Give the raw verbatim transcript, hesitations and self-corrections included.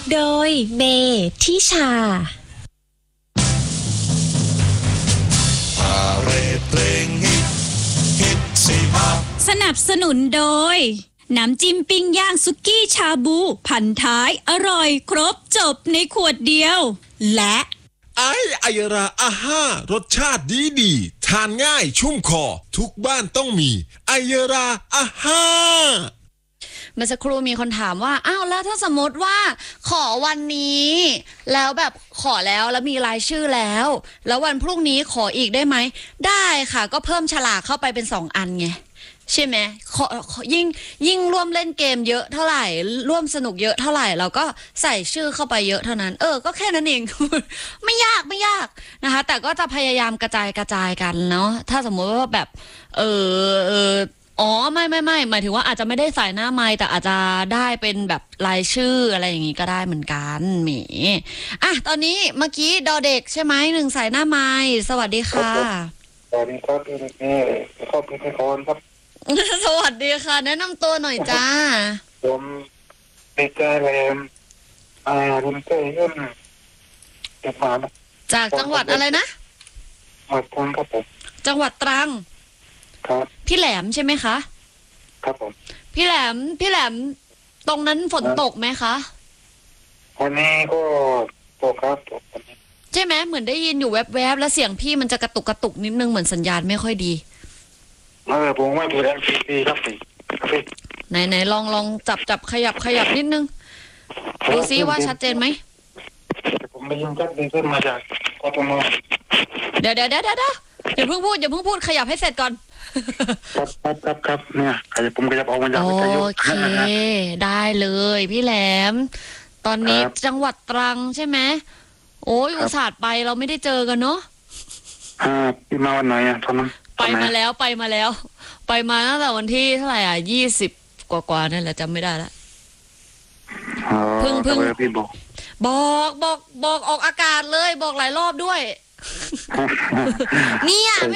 โดยเบทิชาสนับสนุนโดยน้ำจิ้มปิ้งย่างสุกี้ชาบูพันท้ายอร่อยครบจบในขวดเดียวและไอไอยราอาห้ารสชาติดีดีทานง่ายชุ่มคอทุกบ้านต้องมีไอยราอาห้าเมื่อสักครู่มีคนถามว่าอ้าวแล้วถ้าสมมติว่าขอวันนี้แล้วแบบขอแล้วแล้วมีรายชื่อแล้วแล้ววันพรุ่งนี้ขออีกได้ไหมได้ค่ะก็เพิ่มฉลากเข้าไปเป็นสองอันไงใช่ไหมขอยิ่งยิ่งร่วมเล่นเกมเยอะเท่าไหร่ร่วมสนุกเยอะเท่าไหร่เราก็ใส่ชื่อเข้าไปเยอะเท่านั้นเออก็แค่นั้นเอง ไม่ยากไม่ยากนะคะแต่ก็จะพยายามกระจายกระจายกันเนาะถ้าสมมติว่าแบบเออเอออ๋อไม่ไม่ไม่หมายถึงว่าอาจจะไม่ได้ใส่หน้าไมค์แต่อาจจะได้เป็นแบบรายชื่ออะไรอย่างงี้ก็ได้เหมือนกันแหมอ่ะตอนนี้เมื่อกี้ดอเด็กใช่ไหมหนึ่งใส่หน้าไมค์สวัสดีค่ะสวัสดีครับพี่นี่ขอบคุณคนครับสวัสดีค่ะแนะนำตัวหน่อยจ้าผมเด็กแก่แรมอ่ารุนเต้ยื่นเด็กมาจากจังหวัดอะไรนะหวัดตรังครับผมจังหวัดตรังครับพี่แหลมใช่ไหมคะครับผมพี่แหลมพี่แหลมตรงนั้นฝนตกไหมคะวันนี้ก็ตกครับตกใช่ไหมเหมือนได้ยินอยู่แวบๆแล้วเสียงพี่มันจะกระตุกกระตุกนิดนึงเหมือนสัญญาณไม่ค่อยดีเออผมว่าดูแลพี่ครับพี่ครับพี่ไหนไหนลองลองจับจับขยับขยับนิดนึงดูซิว่าชัดเจนไหมผมไปยิงจับดึงขึ้นมาจากกทมเดี๋ยวเดี๋ยวเดี๋ยวเดี๋ยวอย่าเพิ่งพูดอย่าเพิ่งพูดขยับให้เสร็จก่อนครับครับครับครับเนี่ยขยับผมขยับออกมาจากวิทยุโอเคได้เลยพี่แหลมตอนนี้จังหวัดตรังใช่ไหมโอ้ยอุตส่าห์ไปเราไม่ได้เจอกันเนาะอ่าพี่มาวันไหนอ่ะตอนนั้นไปมาแล้วไปมาแล้วไปมาตั้งแต่วันที่เท่าไหร่อ่ะยี่สิบกว่าๆนั่นแหละจำไม่ได้ละเพิ่งเพิ่งพี่บอกบอกบอกบอกออกอากาศเลยบอกหลายรอบด้วยเนี่ย